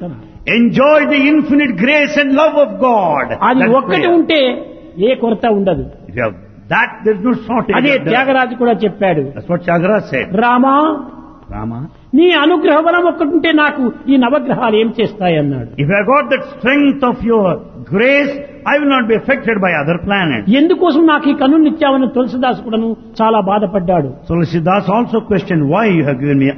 ప్రార్థన. Enjoy the infinite grace and love of God. అది That's ఒక్కటి prayer. ఉంటే ఏ కొరత ఉండదు. If you have that, there is no shortage. అదే of that. త్యాగరాజు కూడా చెప్పాడు. That's what Tyagaraja said. Rama, Rama, నీ అనుగ్రహ బలం ఒక్కటుంటే నాకు ఈ నవగ్రహాలు ఏం చేస్తాయి అన్నాడు. if I got that strength of your grace, I will not be affected by other planets. ఎందుకోసం నాకు ఈ కన్నునిచ్చావని తులసిదాసు కూడాను చాలా బాధపడ్డాడు. So Tulsidas also questioned why you have given me